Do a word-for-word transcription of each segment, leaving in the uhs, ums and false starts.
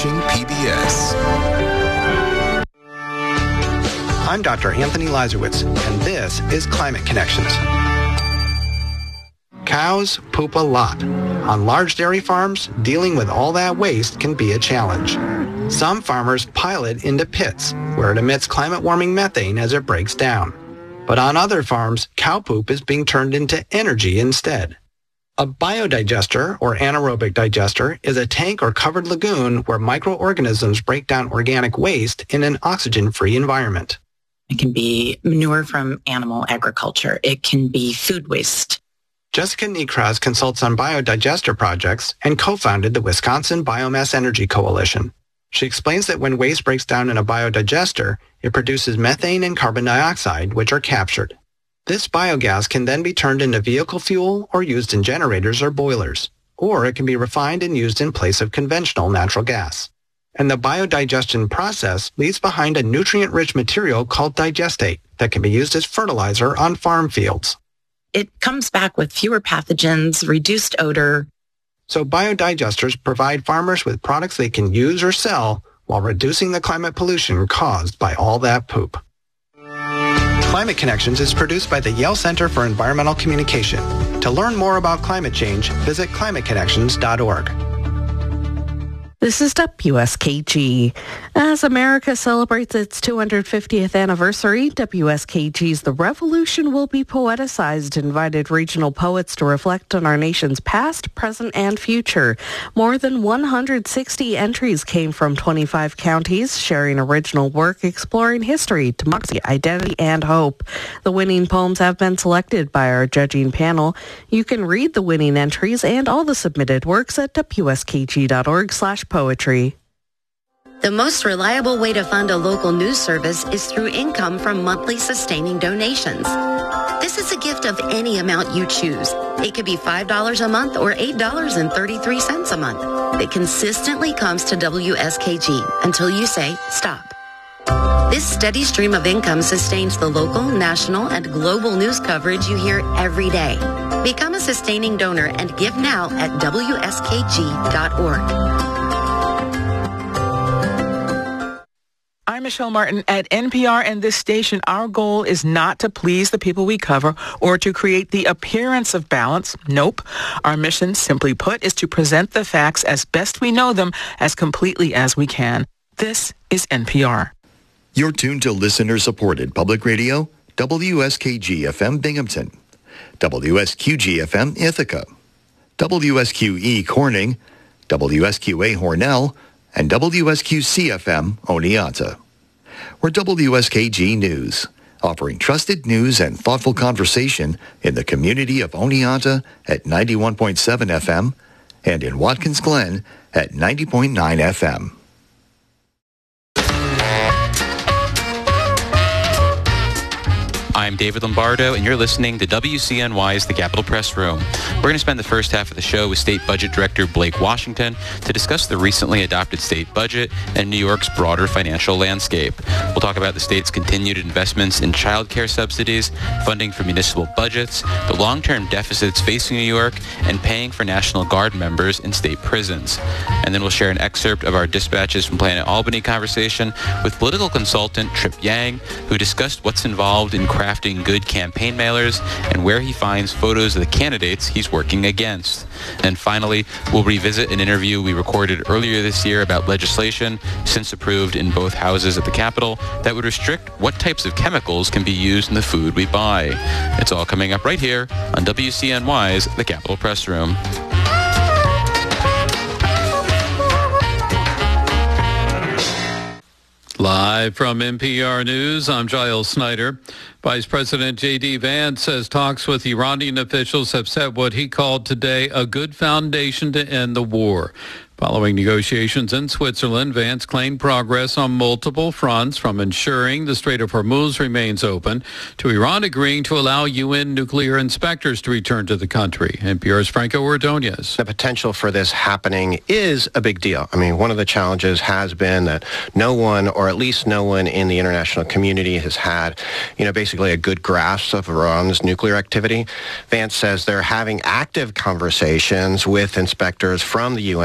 Watching P B S. I'm Doctor Anthony Lazarowitz, and this is Climate Connections. Cows poop a lot. On large dairy farms, dealing with all that waste can be a challenge. Some farmers pile it into pits, where it emits climate-warming methane as it breaks down. But on other farms, cow poop is being turned into energy instead. A biodigester, or anaerobic digester, is a tank or covered lagoon where microorganisms break down organic waste in an oxygen-free environment. It can be manure from animal agriculture. It can be food waste. Jessica Niekras consults on biodigester projects and co-founded the Wisconsin Biomass Energy Coalition. She explains that when waste breaks down in a biodigester, it produces methane and carbon dioxide, which are captured. This biogas can then be turned into vehicle fuel or used in generators or boilers, or it can be refined and used in place of conventional natural gas. And the biodigestion process leaves behind a nutrient-rich material called digestate that can be used as fertilizer on farm fields. It comes back with fewer pathogens, reduced odor. So biodigesters provide farmers with products they can use or sell while reducing the climate pollution caused by all that poop. Climate Connections is produced by the Yale Center for Environmental Communication. To learn more about climate change, visit climate connections dot org. This is W S K G. As America celebrates its two hundred fiftieth anniversary, W S K G's The Revolution will be poeticized, invited regional poets to reflect on our nation's past, present, and future. More than one hundred sixty entries came from twenty-five counties, sharing original work exploring history, democracy, identity, and hope. The winning poems have been selected by our judging panel. You can read the winning entries and all the submitted works at W S K G dot org slash poetry. The most reliable way to fund a local news service is through income from monthly sustaining donations. This is a gift of any amount you choose. It could be five dollars a month or eight dollars and thirty-three cents a month. It consistently comes to W S K G until you say stop. This steady stream of income sustains the local, national, and global news coverage you hear every day. Become a sustaining donor and give now at W S K G dot org. I'm Michelle Martin at N P R and this station. Our goal is not to please the people we cover or to create the appearance of balance. Nope. Our mission, simply put, is to present the facts as best we know them as completely as we can. This is N P R. You're tuned to listener-supported public radio, W S K G F M Binghamton, W S Q G F M Ithaca, W S Q E Corning, W S Q A Hornell, and W S Q C F M Oneonta. We're W S K G News, offering trusted news and thoughtful conversation in the community of Oneonta at ninety-one point seven F M and in Watkins Glen at ninety point nine F M. I'm David Lombardo, and you're listening to W C N Y's The Capitol Press Room. We're going to spend the first half of the show with State Budget Director Blake Washington to discuss the recently adopted state budget and New York's broader financial landscape. We'll talk about the state's continued investments in child care subsidies, funding for municipal budgets, the long-term deficits facing New York, and paying for National Guard members in state prisons. And then we'll share an excerpt of our Dispatches from Planet Albany conversation with political consultant Trip Yang, who discussed what's involved in crafting good campaign mailers and where he finds photos of the candidates he's working against. And finally, we'll revisit an interview we recorded earlier this year about legislation, since approved in both houses at the Capitol, that would restrict what types of chemicals can be used in the food we buy. It's all coming up right here on W C N Y's The Capitol Press Room. Live from N P R News, I'm Giles Snyder. Vice President J D. Vance says talks with Iranian officials have set what he called today a good foundation to end the war. Following negotiations in Switzerland, Vance claimed progress on multiple fronts, from ensuring the Strait of Hormuz remains open to Iran agreeing to allow U N nuclear inspectors to return to the country. N P R's Franco Ordonez. The potential for this happening is a big deal. I mean, one of the challenges has been that no one, or at least no one in the international community, has had, you know, basically a good grasp of Iran's nuclear activity. Vance says they're having active conversations with inspectors from the U N's International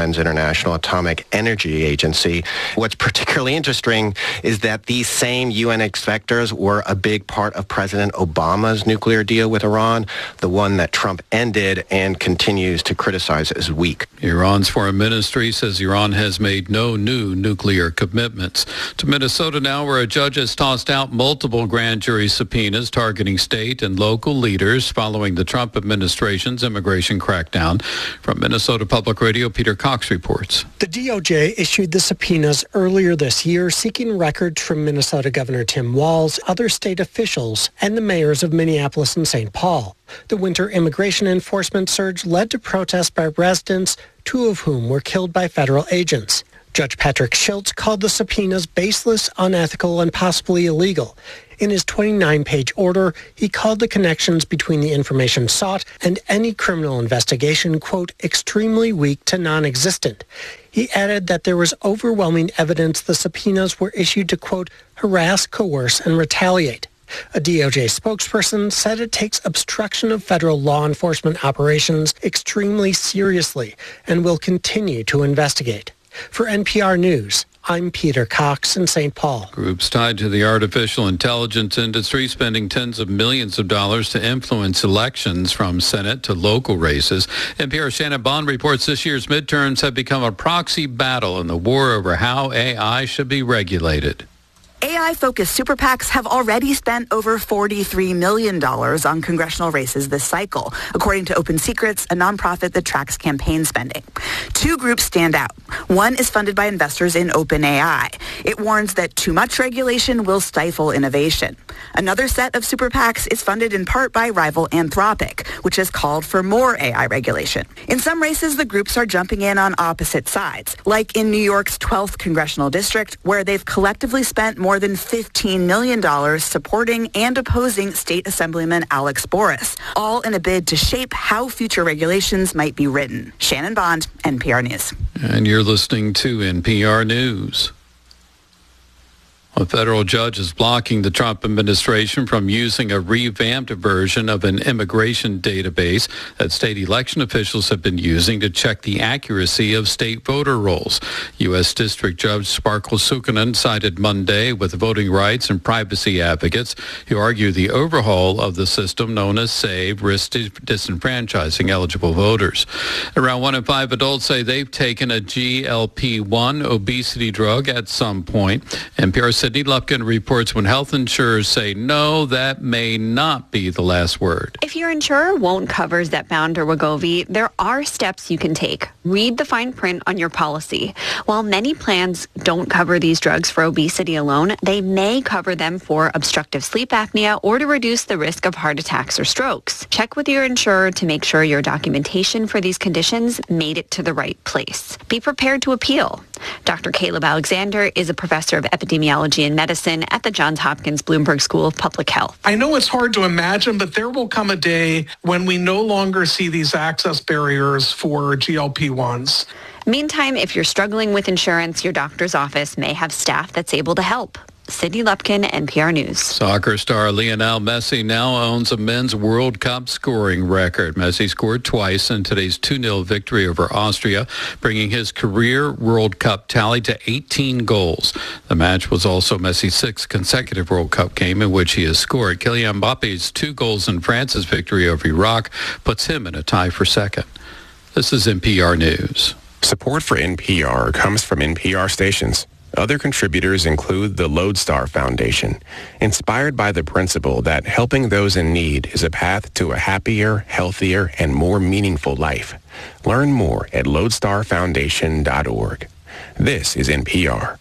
International Atomic Energy Agency. What's particularly interesting is that these same U N inspectors were a big part of President Obama's nuclear deal with Iran, the one that Trump ended and continues to criticize as weak. Iran's foreign ministry says Iran has made no new nuclear commitments. To Minnesota now, where a judge has tossed out multiple grand jury subpoenas targeting state and local leaders following the Trump administration's immigration crackdown. From Minnesota Public Radio, Peter Cox reports. The D O J issued the subpoenas earlier this year, seeking records from Minnesota Governor Tim Walz, other state officials, and the mayors of Minneapolis and Saint Paul. The winter immigration enforcement surge led to protests by residents, two of whom were killed by federal agents. Judge Patrick Schultz called the subpoenas baseless, unethical, and possibly illegal. In his twenty-nine page order, he called the connections between the information sought and any criminal investigation, quote, extremely weak to non-existent. He added that there was overwhelming evidence the subpoenas were issued to, quote, harass, coerce, and retaliate. A D O J spokesperson said it takes obstruction of federal law enforcement operations extremely seriously and will continue to investigate. For N P R News, I'm Peter Cox in Saint Paul. Groups tied to the artificial intelligence industry spending tens of millions of dollars to influence elections from Senate to local races. N P R's Shannon Bond reports this year's midterms have become a proxy battle in the war over how A I should be regulated. A I-focused super PACs have already spent over forty-three million dollars on congressional races this cycle, according to Open Secrets, a nonprofit that tracks campaign spending. Two groups stand out. One is funded by investors in OpenAI. It warns that too much regulation will stifle innovation. Another set of super PACs is funded in part by rival Anthropic, which has called for more A I regulation. In some races, the groups are jumping in on opposite sides, like in New York's twelfth congressional district, where they've collectively spent more more than fifteen million dollars supporting and opposing State Assemblyman Alex Boris, all in a bid to shape how future regulations might be written. Shannon Bond, N P R News. And you're listening to N P R News. A federal judge is blocking the Trump administration from using a revamped version of an immigration database that state election officials have been using to check the accuracy of state voter rolls. U S. District Judge Sparkle Sukkanen sided Monday with voting rights and privacy advocates who argue the overhaul of the system known as SAVE risks disenfranchising eligible voters. Around one in five adults say they've taken a G L P one obesity drug at some point. N P R Sydney Lupkin reports when health insurers say no, that may not be the last word. If your insurer won't cover Zepbound or Wegovy, there are steps you can take. Read the fine print on your policy. While many plans don't cover these drugs for obesity alone, they may cover them for obstructive sleep apnea or to reduce the risk of heart attacks or strokes. Check with your insurer to make sure your documentation for these conditions made it to the right place. Be prepared to appeal. Doctor Caleb Alexander is a professor of epidemiology and medicine at the Johns Hopkins Bloomberg School of Public Health. I know it's hard to imagine, but there will come a day when we no longer see these access barriers for G L P ones. Meantime, if you're struggling with insurance, your doctor's office may have staff that's able to help. Sydney Lupkin, N P R News. Soccer star Lionel Messi now owns a men's World Cup scoring record. Messi scored twice in today's two nil victory over Austria, bringing his career World Cup tally to eighteen goals. The match was also Messi's sixth consecutive World Cup game in which he has scored. Kylian Mbappe's two goals in France's victory over Iraq puts him in a tie for second. This is N P R News. Support for N P R comes from N P R stations. Other contributors include the Lodestar Foundation, inspired by the principle that helping those in need is a path to a happier, healthier, and more meaningful life. Learn more at lodestar foundation dot org. This is N P R.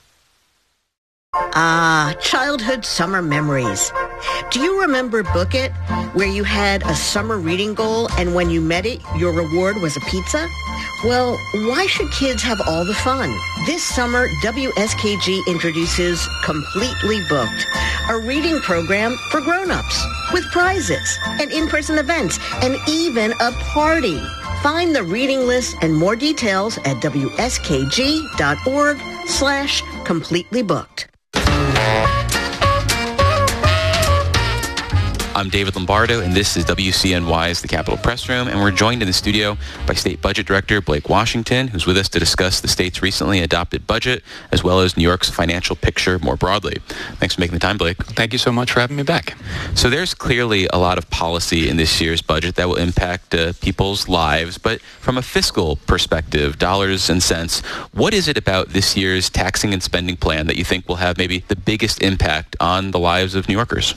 Ah, childhood summer memories. Do you remember Book It, where you had a summer reading goal and when you met it, your reward was a pizza? Well, why should kids have all the fun? This summer, W S K G introduces Completely Booked, a reading program for grown-ups with prizes and in-person events and even a party. Find the reading list and more details at W S K G dot org slash completely booked. I'm David Lombardo, and this is W C N Y's The Capitol Press Room, and we're joined in the studio by State Budget Director Blake Washington, who's with us to discuss the state's recently adopted budget, as well as New York's financial picture more broadly. Thanks for making the time, Blake. Thank you so much for having me back. So there's clearly a lot of policy in this year's budget that will impact uh, people's lives, but from a fiscal perspective, dollars and cents, what is it about this year's taxing and spending plan that you think will have maybe the biggest impact on the lives of New Yorkers?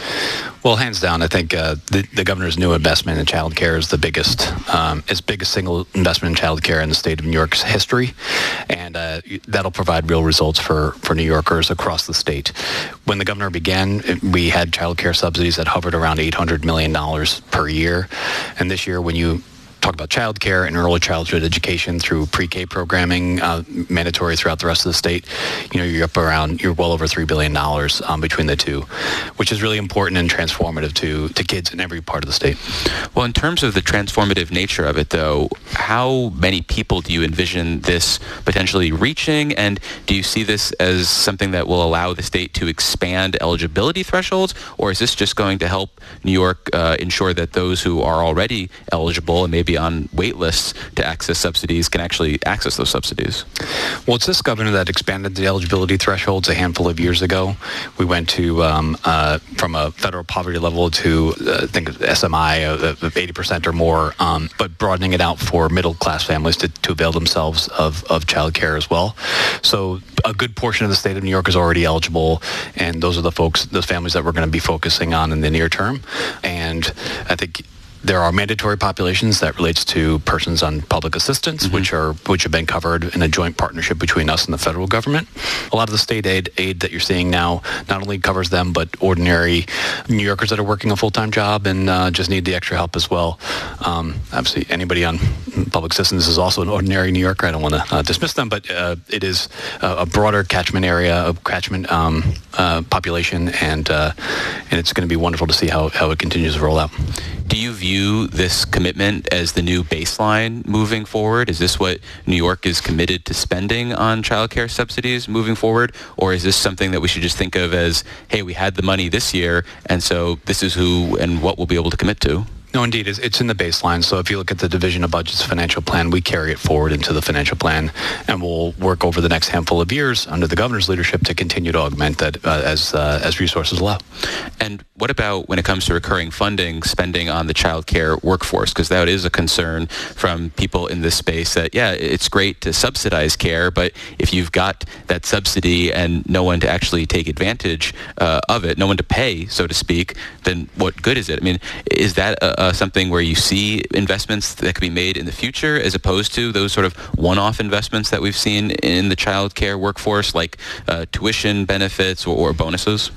Well, hands down, I think uh, the, the governor's new investment in child care is the biggest, um, its biggest single investment in child care in the state of New York's history, and uh, that'll provide real results for, for New Yorkers across the state. When the governor began, we had child care subsidies that hovered around eight hundred million dollars per year, and this year, when you talk about child care and early childhood education through pre-K programming, uh, mandatory throughout the rest of the state, you know, you're up around, you're well over three billion dollars um, between the two, which is really important and transformative to, to kids in every part of the state. Well, in terms of the transformative nature of it, though, how many people do you envision this potentially reaching? And do you see this as something that will allow the state to expand eligibility thresholds? Or is this just going to help New York uh, ensure that those who are already eligible and maybe on wait lists to access subsidies can actually access those subsidies? Well, it's this governor that expanded the eligibility thresholds a handful of years ago. We went to um, uh, from a federal poverty level to uh, I think S M I of eighty percent or more, um, but broadening it out for middle class families to, to avail themselves of, of child care as well. So a good portion of the state of New York is already eligible, and those are the folks, those families that we're going to be focusing on in the near term. And I think there are mandatory populations that relates to persons on public assistance, mm-hmm. which are which have been covered in a joint partnership between us and the federal government. A lot of the state aid aid that you're seeing now not only covers them, but ordinary New Yorkers that are working a full-time job and uh, just need the extra help as well. Um, obviously, anybody on public assistance is also an ordinary New Yorker. I don't want to uh, dismiss them, but uh, it is a, a broader catchment area, a catchment um, uh, population, and uh, and it's going to be wonderful to see how, how it continues to roll out. Do you view this commitment as the new baseline moving forward? Is this what New York is committed to spending on child care subsidies moving forward? Or is this something that we should just think of as, hey, we had the money this year, and so this is who and what we'll be able to commit to? No, indeed. It's, it's in the baseline. So if you look at the Division of Budgets financial plan, we carry it forward into the financial plan, and we'll work over the next handful of years under the governor's leadership to continue to augment that uh, as uh, as resources allow. And what about when it comes to recurring funding, spending on the child care workforce? Because that is a concern from people in this space that, yeah, it's great to subsidize care, but if you've got that subsidy and no one to actually take advantage uh, of it, no one to pay, so to speak, then what good is it? I mean, is that a Uh, something where you see investments that could be made in the future as opposed to those sort of one-off investments that we've seen in the child care workforce, like uh, tuition benefits or, or bonuses?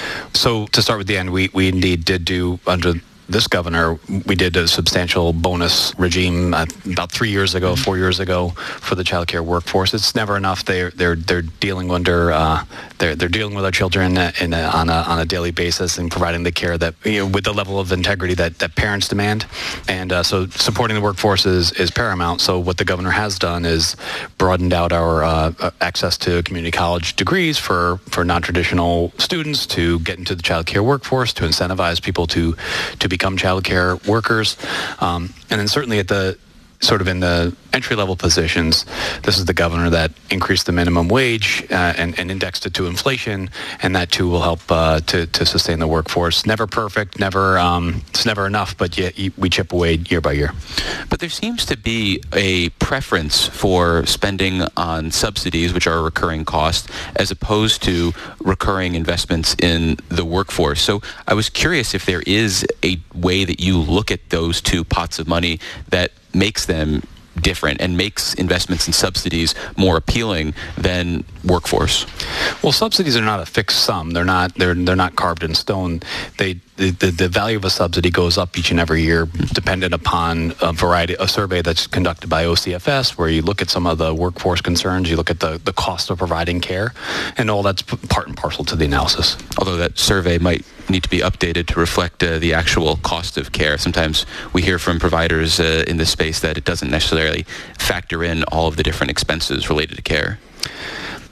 So to start with the end, we, we indeed did do under this governor, we did a substantial bonus regime uh, about three years ago, four years ago for the child care workforce. It's never enough. They're they're they're dealing under uh, they're they're dealing with our children in a, on a on a daily basis and providing the care that, you know, with the level of integrity that, that parents demand. And uh, so supporting the workforce is is paramount. So what the governor has done is broadened out our uh, access to community college degrees for for non-traditional students to get into the child care workforce, to incentivize people to to be become child care workers. Um, and then certainly at the sort of in the entry-level positions, this is the governor that increased the minimum wage uh, and, and indexed it to inflation, and that too will help uh, to, to sustain the workforce. Never perfect, never um, it's never enough, but yet we chip away year by year. But there seems to be a preference for spending on subsidies, which are a recurring cost, as opposed to recurring investments in the workforce. So I was curious if there is a way that you look at those two pots of money that makes them different and makes investments in subsidies more appealing than workforce. Well, subsidies are not a fixed sum. They're not. They're they're not carved in stone. They the, the, the value of a subsidy goes up each and every year, dependent upon a variety. A survey that's conducted by O C F S, where you look at some of the workforce concerns, you look at the the cost of providing care, and all that's part and parcel to the analysis. Although that survey might need to be updated to reflect uh, the actual cost of care. Sometimes we hear from providers uh, in this space that it doesn't necessarily factor in all of the different expenses related to care.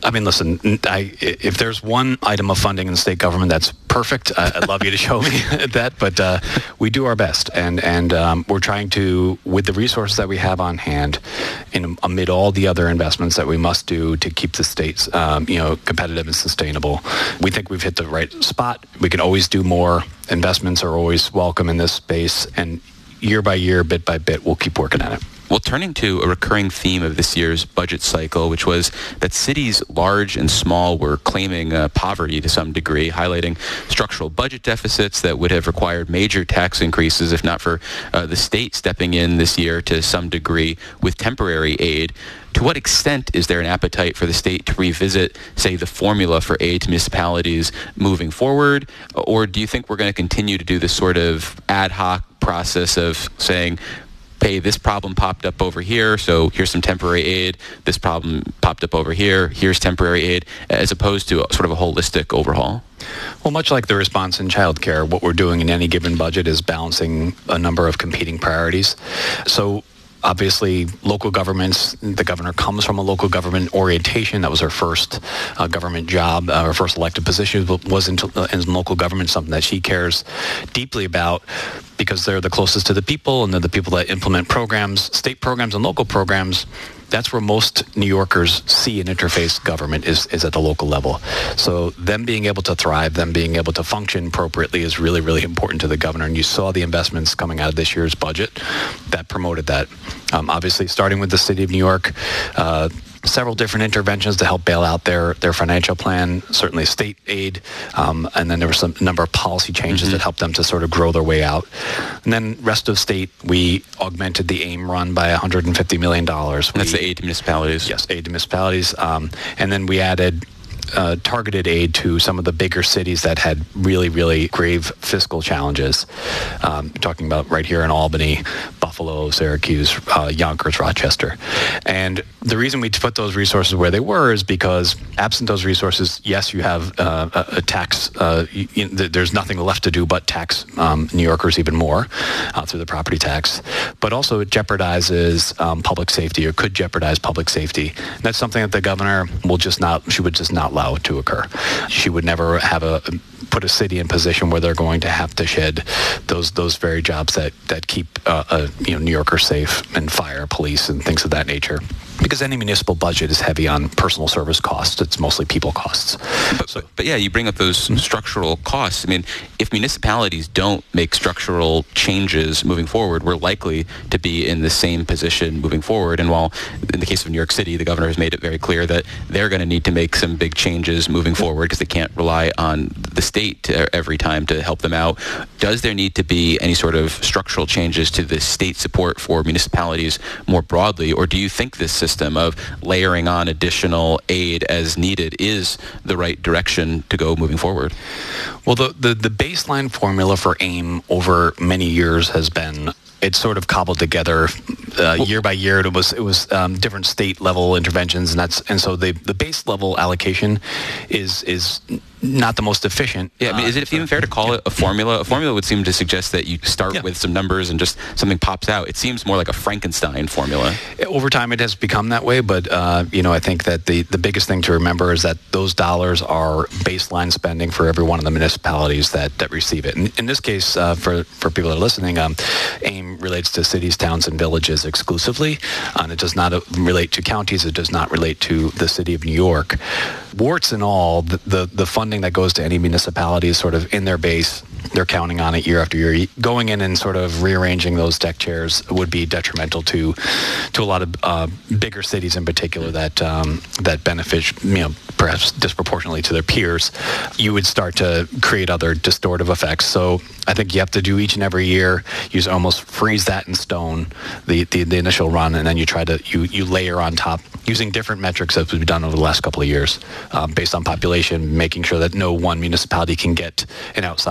I mean, listen, I, if there's one item of funding in the state government that's perfect, I'd love you to show me that. But uh, we do our best, and and um, we're trying to, with the resources that we have on hand, in amid all the other investments that we must do to keep the states, um, you know, competitive and sustainable. We think we've hit the right spot. We can always do more. Investments are always welcome in this space, and year by year, bit by bit, we'll keep working at it. Well, turning to a recurring theme of this year's budget cycle, which was that cities large and small were claiming uh, poverty to some degree, highlighting structural budget deficits that would have required major tax increases if not for uh, the state stepping in this year to some degree with temporary aid. To what extent is there an appetite for the state to revisit, say, the formula for aid to municipalities moving forward? Or do you think we're going to continue to do this sort of ad hoc process of saying, hey, this problem popped up over here, so here's some temporary aid. This problem popped up over here, here's temporary aid, as opposed to sort of a holistic overhaul? Well, much like the response in childcare, what we're doing in any given budget is balancing a number of competing priorities. So obviously, local governments, the governor comes from a local government orientation. That was her first uh, government job, uh, her first elected position was in, uh, in local government, something that she cares deeply about because they're the closest to the people and they're the people that implement programs, state programs and local programs. That's where most New Yorkers see and interface government is, is at the local level. So them being able to thrive, them being able to function appropriately is really, really important to the governor. And you saw the investments coming out of this year's budget that promoted that. Um, obviously, starting with the city of New York, uh, several different interventions to help bail out their, their financial plan, certainly state aid, um, and then there were some number of policy changes mm-hmm. that helped them to sort of grow their way out. And then rest of state, we augmented the AIM run by one hundred fifty million dollars. That's we, the aid to municipalities? Yes, aid to municipalities. Um, and then we added Uh, targeted aid to some of the bigger cities that had really, really grave fiscal challenges. Um, talking about right here in Albany, Buffalo, Syracuse, uh, Yonkers, Rochester. And the reason we put those resources where they were is because absent those resources, yes, you have uh, a, a tax, uh, you, you, there's nothing left to do but tax um, New Yorkers even more uh, through the property tax. But also it jeopardizes um, public safety or could jeopardize public safety. And that's something that the governor will just not, she would just not allow it to occur. She would never have a put a city in position where they're going to have to shed those those very jobs that that keep uh, uh, you know New Yorkers safe, and fire, police, and things of that nature. Because any municipal budget is heavy on personal service costs. It's mostly people costs. But, so, but, but yeah, you bring up those mm-hmm. structural costs. I mean, if municipalities don't make structural changes moving forward, we're likely to be in the same position moving forward. And while in the case of New York City, the governor has made it very clear that they're going to need to make some big changes moving forward because they can't rely on the state to, every time to help them out. Does there need to be any sort of structural changes to the state support for municipalities more broadly, or do you think this system of layering on additional aid as needed is the right direction to go moving forward? Well, the, the, the baseline formula for AIM over many years has been, it's sort of cobbled together uh, year by year. It was it was um, different state level interventions, and that's and so the the base level allocation is is not the most efficient. Yeah, I mean, is it uh, even fair to call yeah. it a formula? A formula would seem to suggest that you start yeah. with some numbers and just something pops out. It seems more like a Frankenstein formula. Over time, it has become that way, but uh, you know, I think that the the biggest thing to remember is that those dollars are baseline spending for every one of the municipalities that that receive it. In, in this case, uh, for for people that are listening, um, AIM relates to cities, towns, and villages exclusively, and it does not uh, relate to counties. It does not relate to the city of New York. Warts and all, the the, the funding that goes to any municipality is sort of in their base. They're counting on it year after year. Going in and sort of rearranging those deck chairs would be detrimental to to a lot of uh, bigger cities in particular that um, that benefit, you know, perhaps disproportionately to their peers. You would start to create other distortive effects. So I think you have to do each and every year. You almost freeze that in stone, the, the, the initial run, and then you try to you you layer on top using different metrics that we've done over the last couple of years, um, based on population, making sure that no one municipality can get an outsized sum.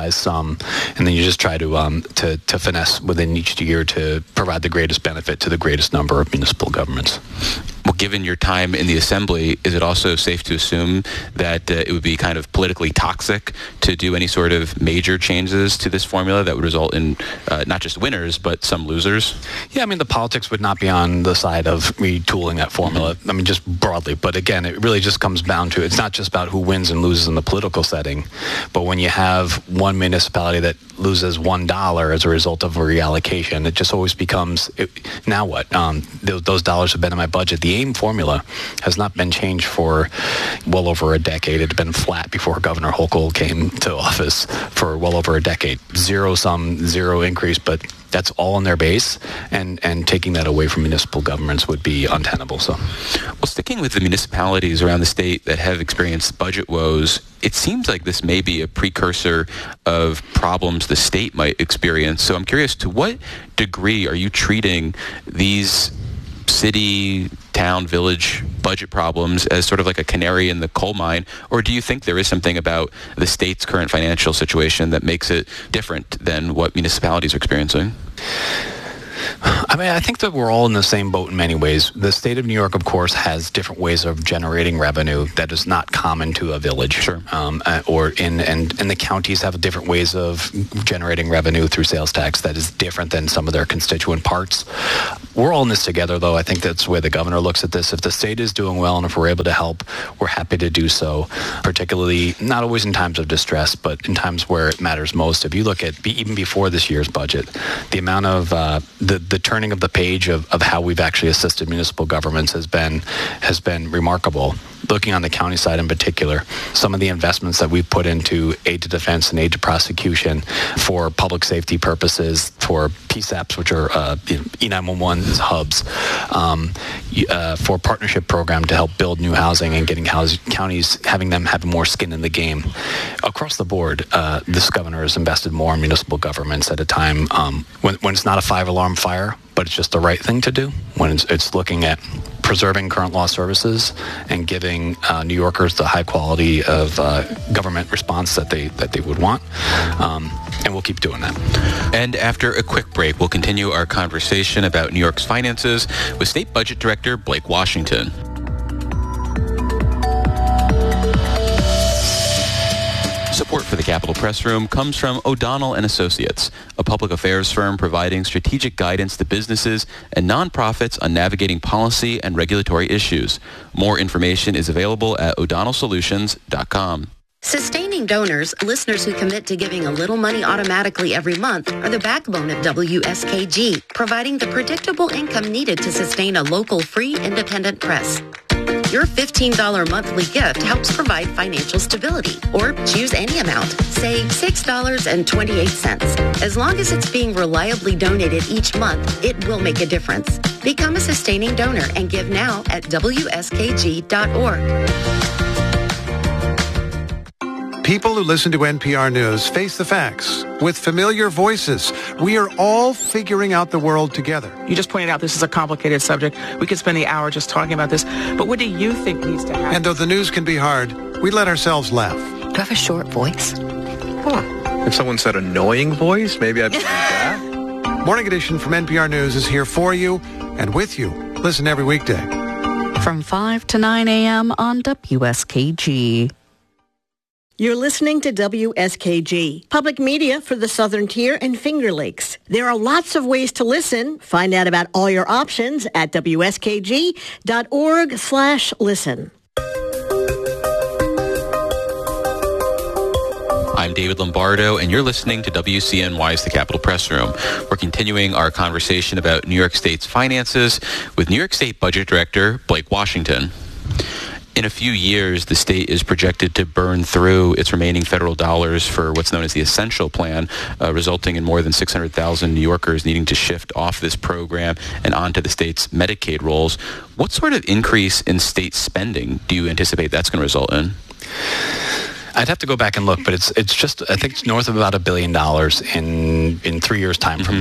Um, and then you just try to, um, to to finesse within each year to provide the greatest benefit to the greatest number of municipal governments. Well, given your time in the Assembly, is it also safe to assume that uh, it would be kind of politically toxic to do any sort of major changes to this formula that would result in uh, not just winners, but some losers? Yeah, I mean, the politics would not be on the side of retooling that formula. Mm-hmm. I mean, just broadly. But again, it really just comes down to, it's not just about who wins and loses in the political setting, but when you have one municipality that loses one dollar as a result of a reallocation, it just always becomes, it, now what? Um, those, those dollars have been in my budget. The AIM formula has not been changed for well over a decade. It had been flat before Governor Hochul came to office for well over a decade. Zero sum, zero increase, but that's all in their base, and, and taking that away from municipal governments would be untenable. So, well, sticking with the municipalities around the state that have experienced budget woes, it seems like this may be a precursor of problems the state might experience. So I'm curious, to what degree are you treating these city, town, village budget problems as sort of like a canary in the coal mine, or do you think there is something about the state's current financial situation that makes it different than what municipalities are experiencing? I mean, I think that we're all in the same boat in many ways. The state of New York, of course, has different ways of generating revenue that is not common to a village. Sure. Um, uh, or in and, and the counties have different ways of generating revenue through sales tax that is different than some of their constituent parts. We're all in this together, though. I think that's the way the governor looks at this. If the state is doing well and if we're able to help, we're happy to do so, particularly not always in times of distress, but in times where it matters most. If you look at, even before this year's budget, the amount of uh, the, the turning of the page of, of how we've actually assisted municipal governments has been has been remarkable. Looking on the county side in particular, some of the investments that we've put into aid to defense and aid to prosecution for public safety purposes, for P SAPs, which are uh, E nine one one hubs, um, uh, for partnership program to help build new housing and getting house, counties, having them have more skin in the game. Across the board, uh, this governor has invested more in municipal governments at a time um, when, when it's not a five-alarm fire, but it's just the right thing to do, when it's, it's looking at preserving current law services and giving uh, New Yorkers the high quality of uh, government response that they that they would want. Um, and we'll keep doing that. And after a quick break, we'll continue our conversation about New York's finances with State Budget Director Blake Washington. Support for the Capitol Press Room comes from O'Donnell and Associates, a public affairs firm providing strategic guidance to businesses and nonprofits on navigating policy and regulatory issues. More information is available at o'donnell solutions dot com. Sustaining donors, listeners who commit to giving a little money automatically every month, are the backbone of W S K G, providing the predictable income needed to sustain a local free independent press. Your fifteen dollars monthly gift helps provide financial stability. Or choose any amount, say six dollars and twenty-eight cents. As long as it's being reliably donated each month, it will make a difference. Become a sustaining donor and give now at W S K G dot org. People who listen to N P R News face the facts with familiar voices. We are all figuring out the world together. You just pointed out this is a complicated subject. We could spend the hour just talking about this. But what do you think needs to happen? And though the news can be hard, we let ourselves laugh. Do I have a short voice? Huh. If someone said annoying voice, maybe I'd believe that. Morning Edition from N P R News is here for you and with you. Listen every weekday. From five to nine a.m. on W S K G. You're listening to W S K G, public media for the Southern Tier and Finger Lakes. There are lots of ways to listen. Find out about all your options at W S K G dot org slash listen. I'm David Lombardo, and you're listening to W C N Y's The Capitol Press Room. We're continuing our conversation about New York State's finances with New York State Budget Director Blake Washington. In a few years, the state is projected to burn through its remaining federal dollars for what's known as the Essential Plan, uh, resulting in more than six hundred thousand New Yorkers needing to shift off this program and onto the state's Medicaid rolls. What sort of increase in state spending do you anticipate that's going to result in? I'd have to go back and look, but it's it's just, I think it's north of about a billion dollars in in three years' time mm-hmm. from now.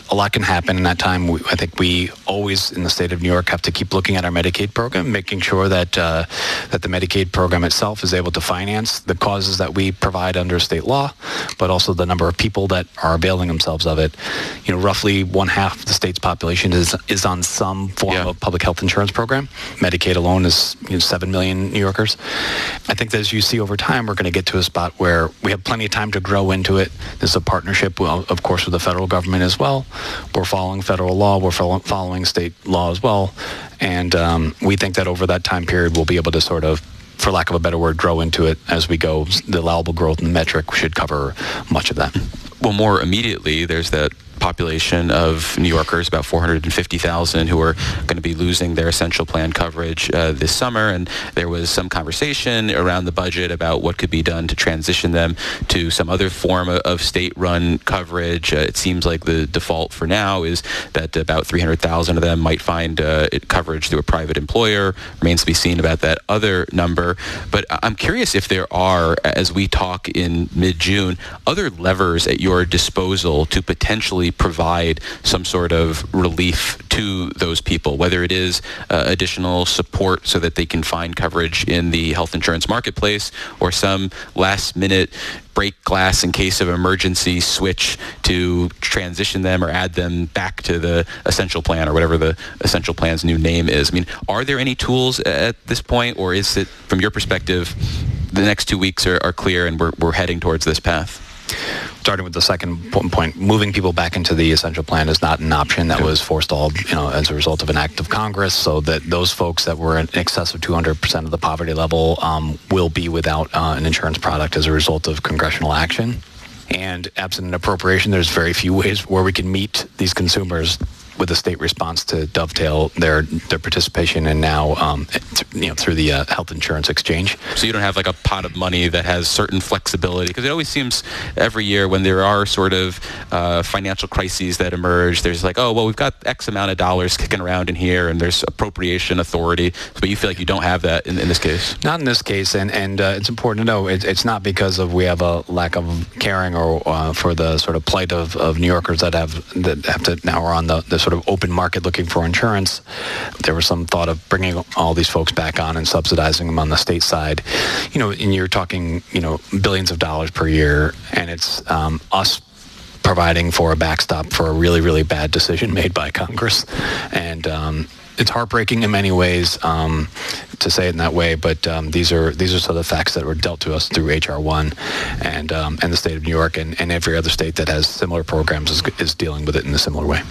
a lot can happen in that time. We, I think we always, in the state of New York, have to keep looking at our Medicaid program, making sure that uh, that the Medicaid program itself is able to finance the causes that we provide under state law, but also the number of people that are availing themselves of it. You know, roughly one half of the state's population is is on some form yeah. of public health insurance program. Medicaid alone is you know, seven million New Yorkers. I think that as you see over time, we're going to get to a spot where we have plenty of time to grow into it. This is a partnership, well, of course, with the federal government as well. We're following federal law. We're following state law as well. And um, we think that over that time period, we'll be able to sort of, for lack of a better word, grow into it as we go. The allowable growth in the metric should cover much of that. Well, more immediately, there's that population of New Yorkers, about four hundred fifty thousand, who are going to be losing their essential plan coverage uh, this summer. And there was some conversation around the budget about what could be done to transition them to some other form of, of state-run coverage. Uh, it seems like the default for now is that about three hundred thousand of them might find uh, coverage through a private employer. Remains to be seen about that other number. But I'm curious if there are, as we talk in mid-June, other levers at your disposal to potentially provide some sort of relief to those people, whether it is uh, additional support so that they can find coverage in the health insurance marketplace, or some last minute break glass in case of emergency switch to transition them or add them back to the essential plan, or whatever the essential plan's new name is. I mean, are there any tools at this point, or is it, from your perspective, the next two weeks are, are clear and we're, we're heading towards this path? Starting with the second point, moving people back into the essential plan is not an option. That was forestalled, you know, as a result of an act of Congress, so that those folks that were in excess of two hundred percent of the poverty level um, will be without uh, an insurance product as a result of congressional action. And absent an appropriation, there's very few ways where we can meet these consumers with a state response to dovetail their their participation in now, um, you know, through the uh, health insurance exchange. So you don't have like a pot of money that has certain flexibility, because it always seems every year when there are sort of uh, financial crises that emerge, there's like, oh, well, we've got X amount of dollars kicking around in here, and there's appropriation authority, but you feel like you don't have that in, in this case. Not in this case, and and uh, it's important to know it, it's not because of we have a lack of caring or uh, for the sort of plight of, of New Yorkers that have that have to now are on the, the sort of open market looking for insurance. There was some thought of bringing all these folks back on and subsidizing them on the state side. You know, and you're talking, you know, billions of dollars per year, and it's um, us providing for a backstop for a really, really bad decision made by Congress. And um, it's heartbreaking in many ways um, to say it in that way, but um, these are these are sort of the facts that were dealt to us through H R one, and um, and the state of New York and, and every other state that has similar programs is, is dealing with it in a similar way.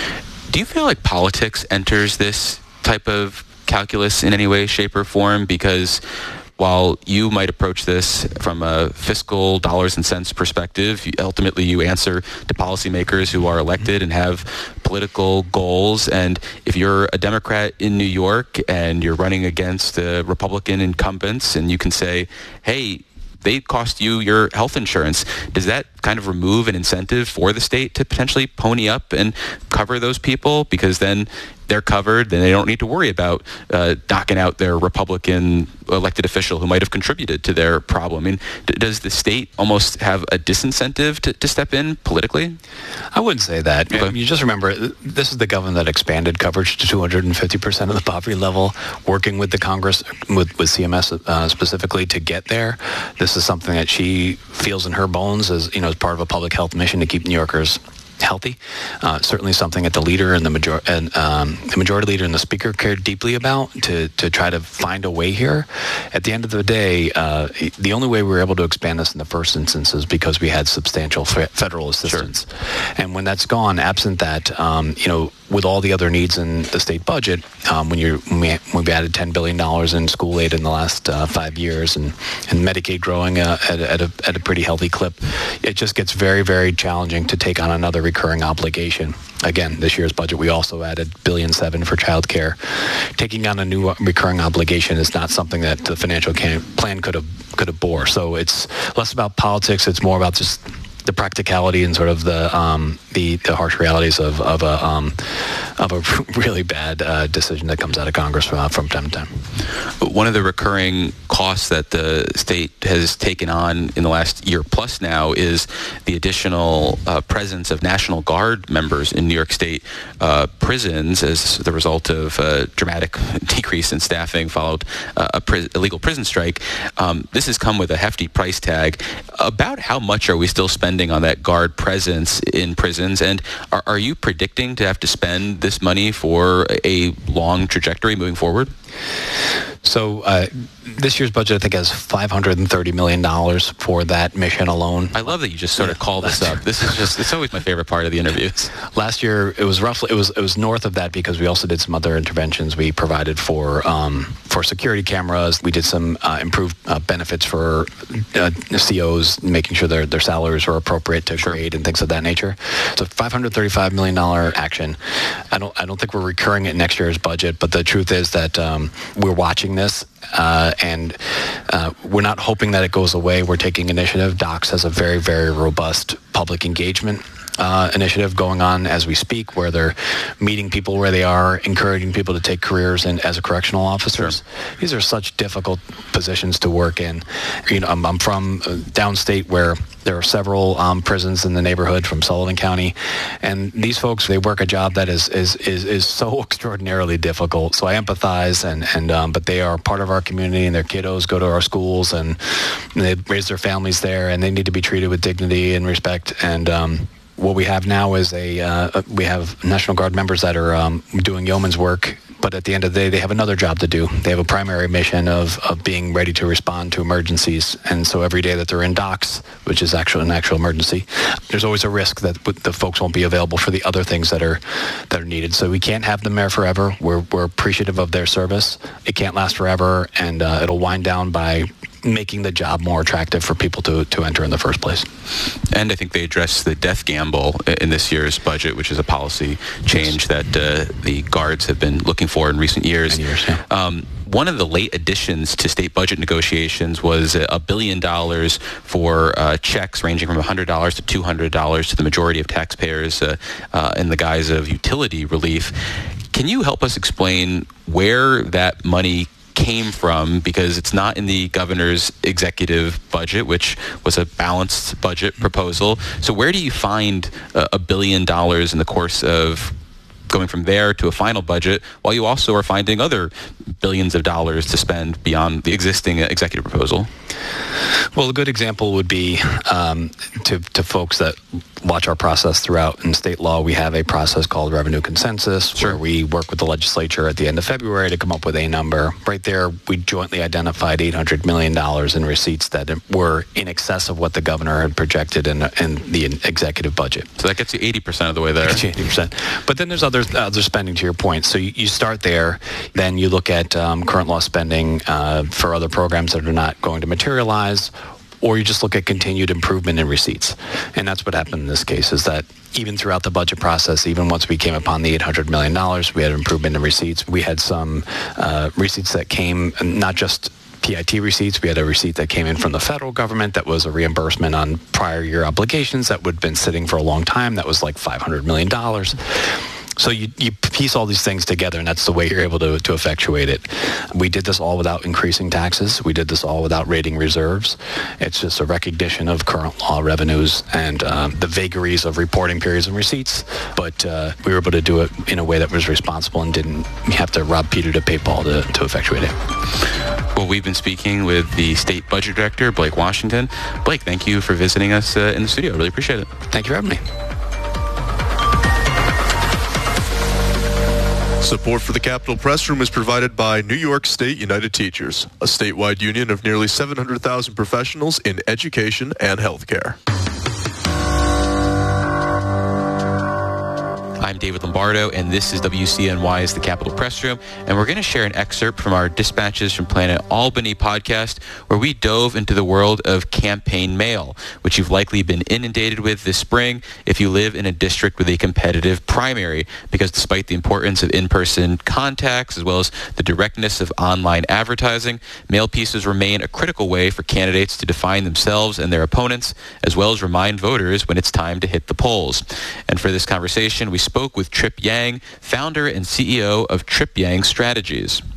Do you feel like politics enters this type of calculus in any way, shape, or form? Because while you might approach this from a fiscal dollars and cents perspective, ultimately you answer to policymakers who are elected and have political goals. And if you're a Democrat in New York and you're running against uh, Republican incumbents, and you can say, hey, they cost you your health insurance, does that kind of remove an incentive for the state to potentially pony up and cover those people? Because then they're covered, then they don't need to worry about uh, knocking out their Republican elected official who might have contributed to their problem. I mean, d- does the state almost have a disincentive to, to step in politically? I wouldn't say that. Okay. You just remember, this is the government that expanded coverage to two hundred fifty percent of the poverty level, working with the Congress, with, with C M S uh, specifically to get there. This is something that she feels in her bones as, you know, as part of a public health mission to keep New Yorkers healthy. Uh, certainly something that the leader and the major and um, the majority leader and the speaker cared deeply about to to try to find a way here. At the end of the day, uh, the only way we were able to expand this in the first instance is because we had substantial fe- federal assistance. Sure. And when that's gone, absent that, um, you know, with all the other needs in the state budget, um, when you're when we, when we added ten billion dollars in school aid in the last uh, five years, and and Medicaid growing uh, at, at a at a pretty healthy clip, it just gets very, very challenging to take on another recurring obligation. Again, this year's budget, we also added billion seven for childcare. Taking on a new recurring obligation is not something that the financial can- plan could have could have bore. So it's less about politics; it's more about just the practicality and sort of the um, the, the harsh realities of of a um, of a really bad uh, decision that comes out of Congress from, from time to time. One of the recurring costs that the state has taken on in the last year plus now is the additional uh, presence of National Guard members in New York State uh, prisons as the result of a dramatic decrease in staffing followed uh, a pri- illegal prison strike. Um, this has come with a hefty price tag. About how much are we still spending on that Guard presence in prisons, and are, are you predicting to have to spend this money for a long trajectory moving forward? So uh, this year's budget, I think, has five hundred thirty million dollars for that mission alone. I love that you just sort of call this up. This is just, it's always my favorite part of the interviews. Last year, it was roughly, it was it was north of that because we also did some other interventions. We provided for um, for security cameras. We did some uh, improved uh, benefits for uh, C Os, making sure their, their salaries were appropriate to sure. grade and things of that nature. So five hundred thirty-five million dollars action. I don't, I don't think we're recurring it next year's budget, but the truth is that um, we're watching this, uh, and uh, we're not hoping that it goes away. We're taking initiative. DOCS has a very, very robust public engagement uh, initiative going on as we speak, where they're meeting people where they are, encouraging people to take careers in as a correctional officers. Sure. These are such difficult positions to work in. You know, I'm, I'm from uh, downstate where there are several um, prisons in the neighborhood from Sullivan County, and these folks, they work a job that is is is, is so extraordinarily difficult. So I empathize, and and um, but they are part of our community, and their kiddos go to our schools, and they raise their families there, and they need to be treated with dignity and respect. And um, what we have now is a uh, we have National Guard members that are um, doing yeoman's work. But at the end of the day, they have another job to do. They have a primary mission of, of being ready to respond to emergencies. And so every day that they're in DOCS, which is actually an actual emergency, there's always a risk that the folks won't be available for the other things that are that are needed. So we can't have them there forever. We're we're appreciative of their service. It can't last forever, and uh, it'll wind down by making the job more attractive for people to, to enter in the first place. And I think they addressed the death gamble in this year's budget, which is a policy change that uh, the guards have been looking for in recent years. years yeah. um, one of the late additions to state budget negotiations was a billion dollars for uh, checks ranging from one hundred dollars to two hundred dollars to the majority of taxpayers uh, uh, in the guise of utility relief. Can you help us explain where that money came from, because it's not in the governor's executive budget, which was a balanced budget proposal. So where do you find uh, a billion dollars in the course of going from there to a final budget, while you also are finding other billions of dollars to spend beyond the existing executive proposal? Well, a good example would be um, to, to folks that watch our process throughout. In state law, we have a process called revenue consensus, sure. where we work with the legislature at the end of February to come up with a number. Right there, we jointly identified eight hundred million dollars in receipts that were in excess of what the governor had projected in, in the executive budget. So that gets you eighty percent of the way there. That gets you eighty percent. But then there's other, other spending, to your point. So you, you start there, then you look at um, current law spending uh, for other programs that are not going to materialize, or you just look at continued improvement in receipts. And that's what happened in this case, is that even throughout the budget process, even once we came upon the eight hundred million dollars, we had improvement in receipts. We had some uh, receipts that came, not just P I T receipts. We had a receipt that came in from the federal government that was a reimbursement on prior year obligations that would have been sitting for a long time. That was like five hundred million dollars. So you, you piece all these things together, and that's the way you're able to, to effectuate it. We did this all without increasing taxes. We did this all without raiding reserves. It's just a recognition of current law revenues and uh, the vagaries of reporting periods and receipts. But uh, we were able to do it in a way that was responsible and didn't have to rob Peter to pay Paul to, to effectuate it. Well, we've been speaking with the State Budget Director, Blake Washington. Blake, thank you for visiting us uh, in the studio. I really appreciate it. Thank you for having me. Support for the Capitol Press Room is provided by New York State United Teachers, a statewide union of nearly seven hundred thousand professionals in education and healthcare. I'm David Lombardo, and this is W C N Y's The Capitol Press Room, and we're going to share an excerpt from our Dispatches from Planet Albany podcast, where we dove into the world of campaign mail, which you've likely been inundated with this spring if you live in a district with a competitive primary, because despite the importance of in-person contacts as well as the directness of online advertising, mail pieces remain a critical way for candidates to define themselves and their opponents, as well as remind voters when it's time to hit the polls. And for this conversation, we spoke with Trip Yang, founder and C E O of Trip Yang Strategies.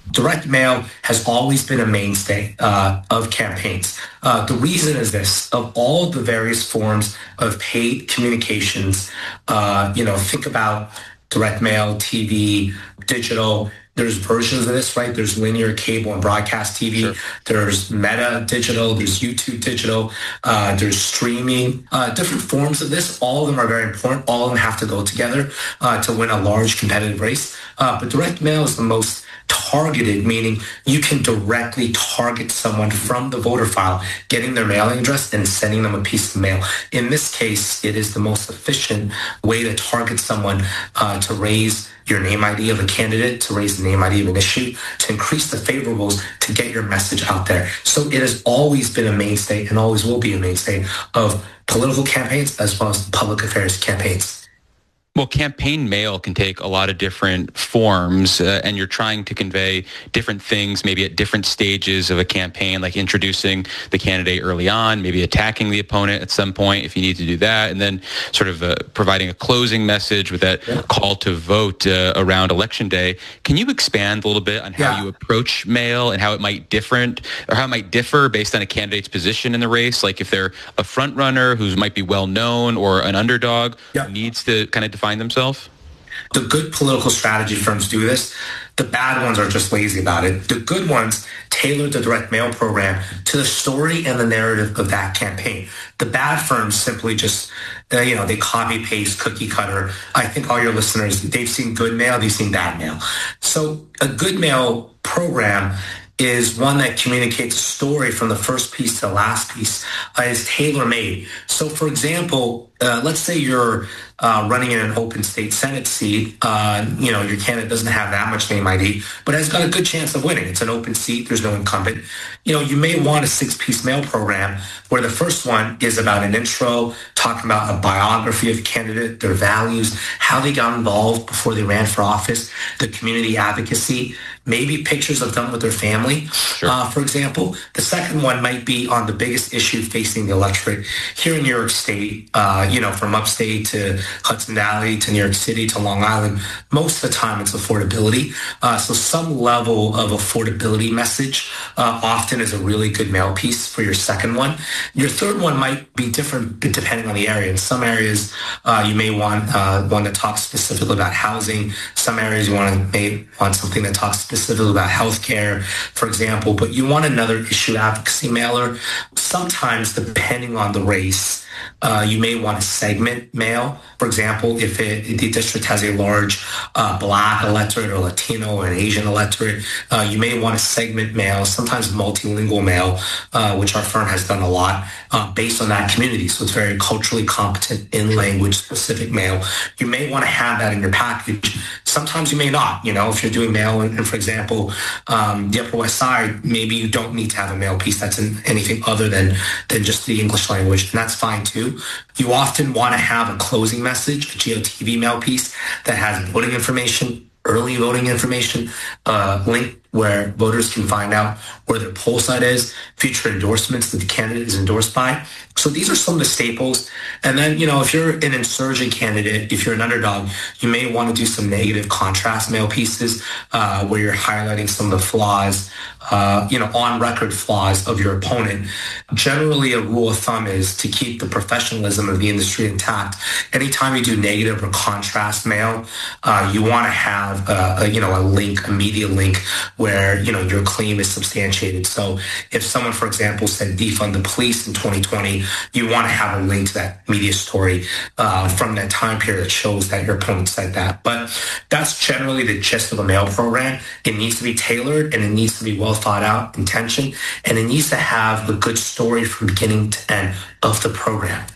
Direct mail has always been a mainstay uh, of campaigns. Uh, the reason is this: of all the various forms of paid communications, uh, you know, think about direct mail, T V, digital. There's versions of this, right? There's linear cable and broadcast T V. Sure. There's Meta digital. There's YouTube digital. Uh, there's streaming. Uh, different forms of this. All of them are very important. All of them have to go together uh, to win a large competitive race. Uh, but direct mail is the most targeted, meaning you can directly target someone from the voter file, getting their mailing address and sending them a piece of mail. In this case, it is the most efficient way to target someone uh, to raise your name I D of a candidate, to raise the name I D of an issue, to increase the favorables, to get your message out there. So it has always been a mainstay and always will be a mainstay of political campaigns as well as public affairs campaigns. Well, campaign mail can take a lot of different forms, uh, and you're trying to convey different things maybe at different stages of a campaign, like introducing the candidate early on, maybe attacking the opponent at some point if you need to do that, and then sort of uh, providing a closing message with that yeah. call to vote uh, around Election Day. Can you expand a little bit on how yeah. you approach mail and how it might different or how it might differ based on a candidate's position in the race? Like if they're a front runner who might be well known or an underdog yeah. who needs to kind of define themselves? The good political strategy firms do this. The bad ones are just lazy about it. The good ones tailor the direct mail program to the story and the narrative of that campaign. The bad firms simply just, uh, you know, they copy, paste, cookie cutter. I think all your listeners, they've seen good mail, they've seen bad mail. So a good mail program is one that communicates a story from the first piece to the last piece, uh, is tailor-made. So, for example, uh, let's say you're uh, running in an open state Senate seat. Uh, you know, your candidate doesn't have that much name I D, but has got a good chance of winning. It's an open seat. There's no incumbent. You know, you may want a six-piece mail program where the first one is about an intro, talking about a biography of the candidate, their values, how they got involved before they ran for office, the community advocacy, maybe pictures of them with their family, sure. uh, for example. The second one might be on the biggest issue facing the electorate here in New York State, uh, you know, from upstate to Hudson Valley to New York City to Long Island. Most of the time it's affordability. Uh, so some level of affordability message uh, often is a really good mail piece for your second one. Your third one might be different depending on the area. In some areas, uh, you may want uh, one that talks specifically about housing. Some areas you want to may want something that talks specifically about healthcare, for example, but you want another issue advocacy mailer. Sometimes, depending on the race, Uh, you may want to segment mail. For example, if, it, if the district has a large uh, Black electorate or Latino or an Asian electorate, uh, you may want to segment mail, sometimes multilingual mail, uh, which our firm has done a lot, uh, based on that community. So it's very culturally competent in language specific mail. You may want to have that in your package. Sometimes you may not. You know, if you're doing mail, and, and for example, um, the Upper West Side, maybe you don't need to have a mail piece that's in anything other than, than just the English language, and that's fine too. You often want to have a closing message, a G O T V mail piece that has voting information, early voting information, uh, link where voters can find out where their poll site is, future endorsements that the candidate is endorsed by. So these are some of the staples. And then, you know, if you're an insurgent candidate, if you're an underdog, you may want to do some negative contrast mail pieces uh, where you're highlighting some of the flaws, uh, you know, on-record flaws of your opponent. Generally, a rule of thumb is to keep the professionalism of the industry intact. Anytime you do negative or contrast mail, uh, you want to have, uh, a, you know, a link, a media link where, you know, your claim is substantiated. So if someone, for example, said defund the police in twenty twenty, you want to have a link to that media story uh, from that time period that shows that your opponent said that. But that's generally the gist of a mail program. It needs to be tailored, and it needs to be well thought out, intention, and it needs to have a good story from beginning to end of the program.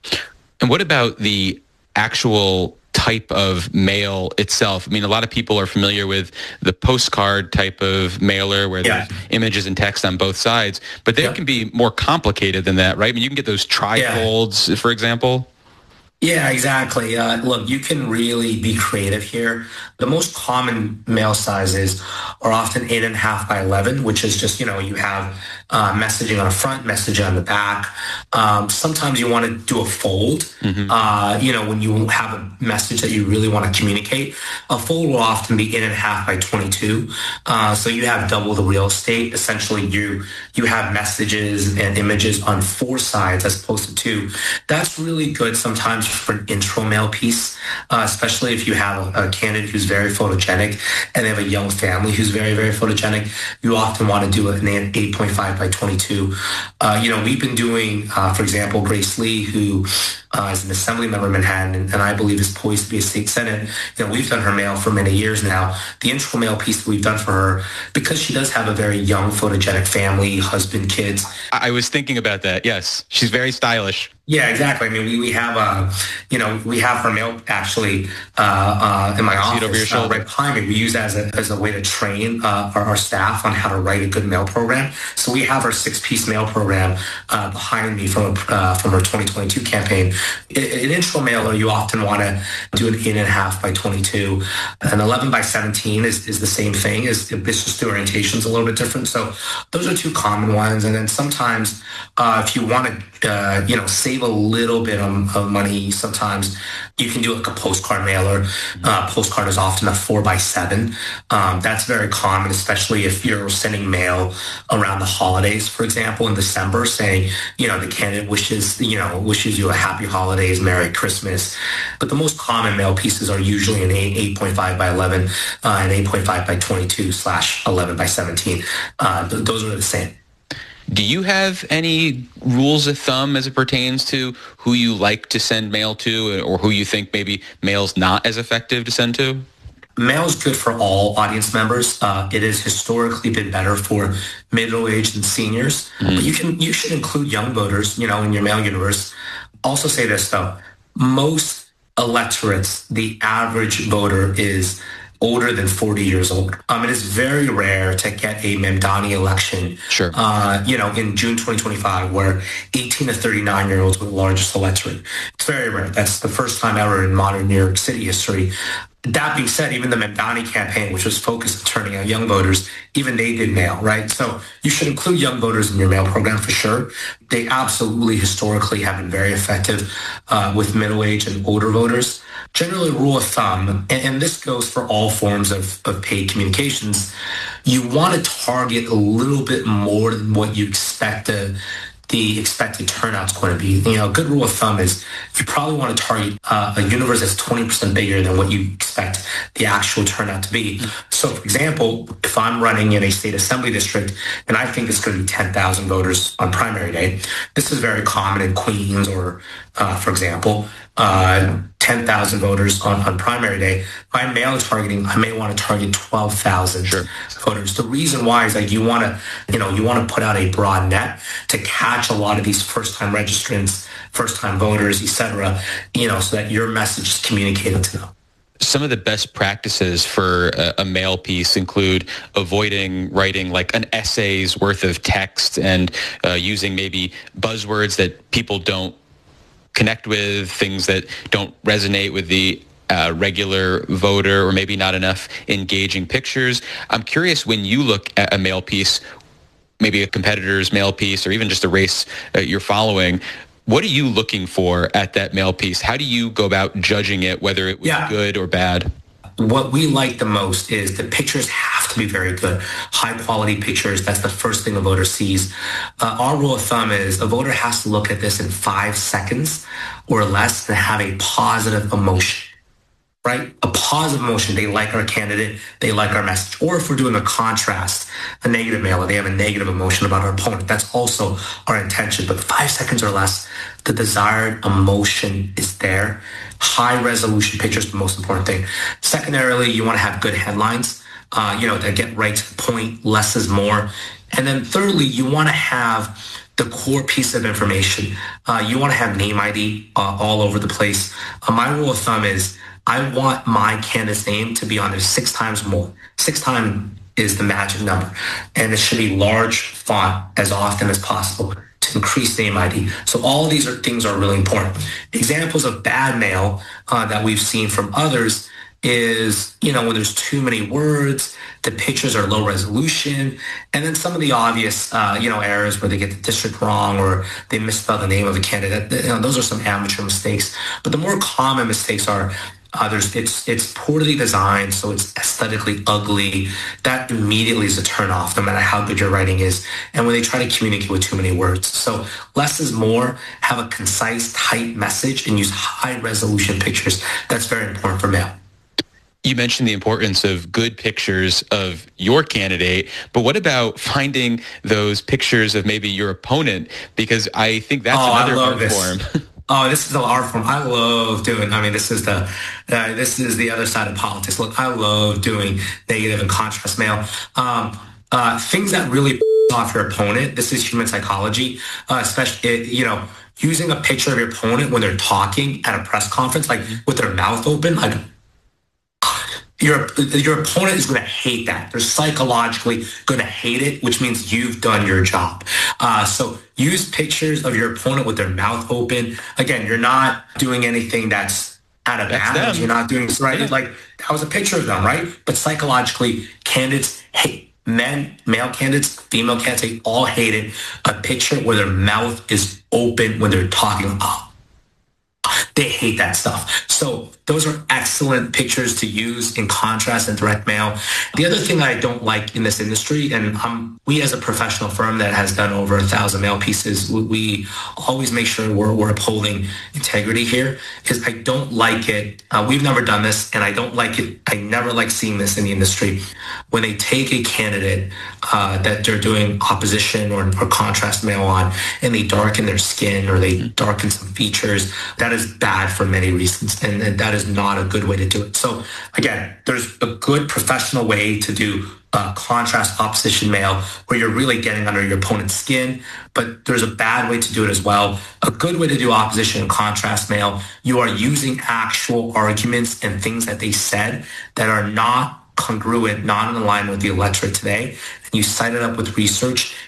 And what about the actual type of mail itself? I mean, a lot of people are familiar with the postcard type of mailer where yeah. there's images and text on both sides, but they yeah. can be more complicated than that, right? I mean, you can get those trifolds, yeah. for example. Yeah, exactly. Uh, look, you can really be creative here. The most common mail sizes are often eight and a half by eleven, which is just, you know, you have uh, messaging on the front, messaging on the back. Um, sometimes you want to do a fold. Mm-hmm. Uh, you know, when you have a message that you really want to communicate, a fold will often be eight and a half by twenty-two. Uh, so you have double the real estate. Essentially, you you have messages and images on four sides as opposed to two. That's really good sometimes for an intro mail piece, uh, especially if you have a, a candidate who's very photogenic and they have a young family who's very, very photogenic. You often want to do an eight point five by twenty-two. Uh, you know, we've been doing, uh, for example, Grace Lee, who uh, is an assembly member in Manhattan and, and I believe is poised to be a state senate. You know, we've done her mail for many years now. The intro mail piece that we've done for her, because she does have a very young photogenic family, husband, kids. I was thinking about that. Yes. She's very stylish. Yeah, exactly. I mean, we, we have, uh, you know, we have her mail actually uh, uh, in my office over your shoulder. Uh, right behind me. We use that as a, as a way to train uh, our, our staff on how to write a good mail program. So we have our six-piece mail program uh, behind me from uh, from our twenty twenty-two campaign. In, in intro mailer, you often want to do an eight and a half by twenty-two. An eleven by seventeen is, is the same thing. It's, it's just the orientation's a little bit different. So those are two common ones. And then sometimes uh, if you want to, uh, you know, save a little bit of, of money, sometimes you can do like a postcard mailer. Uh, postcard is often a four by seven. Um, that's very common, especially if you're sending mail around the holidays, for example, in December, saying, you know, the candidate wishes, you know, wishes you a happy holidays, Merry Christmas. But the most common mail pieces are usually an eight point five by eleven uh, and eight point five by twenty-two slash eleven by seventeen. Uh, th- those are the same. Do you have any rules of thumb as it pertains to who you like to send mail to or who you think maybe mail's not as effective to send to? Mail is good for all audience members. Uh, it has historically been better for middle-aged and seniors. Mm-hmm. But you can you should include young voters, you know, in your mail universe. Also say this, though. Most electorates, the average voter is older than forty years old. Um, it is very rare to get a Mamdani election, sure. uh, you know, in June twenty twenty-five, where eighteen to thirty-nine-year-olds were the largest electorate. It's very rare. That's the first time ever in modern New York City history. That being said, even the Mamdani campaign, which was focused on turning out young voters, even they did mail, right? So you should include young voters in your mail program for sure. They absolutely historically have been very effective uh, with middle-aged and older voters. Generally, rule of thumb, and, and this goes for all forms of, of paid communications, you want to target a little bit more than what you expect to the expected turnout's going to be. You know, a good rule of thumb is you probably want to target uh, a universe that's twenty percent bigger than what you expect the actual turnout to be. So, for example, if I'm running in a state assembly district and I think it's going to be ten thousand voters on primary day, this is very common in Queens or, uh, for example, uh, ten thousand voters on, on primary day. My mail targeting, I may want to target twelve thousand sure. voters. The reason why is that you want to, you know, you want to put out a broad net to catch a lot of these first-time registrants, first-time voters, et cetera, you know, so that your message is communicated to them. Some of the best practices for a, a mail piece include avoiding writing like an essay's worth of text and uh, using maybe buzzwords that people don't connect with, things that don't resonate with the uh, regular voter, or maybe not enough engaging pictures. I'm curious, when you look at a mail piece, maybe a competitor's mail piece, or even just a race uh, you're following, what are you looking for at that mail piece? How do you go about judging it, whether it was yeah. good or bad? What we like the most is the pictures have to be very good. High quality pictures, that's the first thing a voter sees. Uh, our rule of thumb is a voter has to look at this in five seconds or less and have a positive emotion, right? A positive emotion. They like our candidate, they like our message. Or if we're doing a contrast, a negative mailer, they have a negative emotion about our opponent. That's also our intention. But five seconds or less, the desired emotion is there. High resolution pictures is the most important thing. Secondarily, you want to have good headlines, uh, you know, that get right to the point, less is more. And then thirdly, you want to have the core piece of information. Uh, you want to have name I D uh, all over the place. Uh, my rule of thumb is I want my candidate's name to be on there six times more. Six times is the magic number. And it should be large font as often as possible to to increase name I D. So all of these are, things are really important. Examples of bad mail uh, that we've seen from others is, you know, when there's too many words, the pictures are low resolution, and then some of the obvious, uh, you know, errors where they get the district wrong or they misspell the name of a candidate. You know, those are some amateur mistakes. But the more common mistakes are uh, there's it's it's poorly designed, so it's aesthetically ugly. That immediately is a turnoff, no matter how good your writing is. And when they try to communicate with too many words, so less is more. Have a concise, tight message, and use high resolution pictures. That's very important for mail. You mentioned the importance of good pictures of your candidate, but what about finding those pictures of maybe your opponent? Because I think that's oh, another art this. form. Oh, this is the art form. I love doing. I mean, this is the uh, this is the other side of politics. Look, I love doing negative and contrast mail. Um, uh, things that really off your opponent. This is human psychology, uh, especially you know using a picture of your opponent when they're talking at a press conference, like with their mouth open, like. Your your opponent is going to hate that. They're psychologically going to hate it, which means you've done your job. Uh, so use pictures of your opponent with their mouth open. Again, you're not doing anything that's out of bounds. You're not doing this right. Yeah. Like that was a picture of them, right? But psychologically, candidates hate men, male candidates, female candidates, they all hated a picture where their mouth is open when they're talking. Oh, they hate that stuff. So those are excellent pictures to use in contrast and direct mail. The other thing that I don't like in this industry, and um, we as a professional firm that has done over a thousand mail pieces, we always make sure we're, we're upholding integrity here, is I don't like it. Uh, we've never done this, and I don't like it. I never like seeing this in the industry. When they take a candidate uh, that they're doing opposition or, or contrast mail on, and they darken their skin or they darken some features, that is bad for many reasons, and, and that is not a good way to do it. So again, there's a good professional way to do uh, contrast opposition mail where you're really getting under your opponent's skin, but there's a bad way to do it as well. A good way to do opposition and contrast mail, you are using actual arguments and things that they said that are not congruent, not in line with the electorate today, and you cite it up with research,